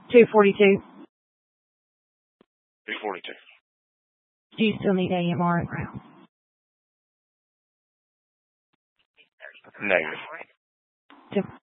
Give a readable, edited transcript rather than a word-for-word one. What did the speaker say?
242. 242. Do you still need AMR and ground? Negative.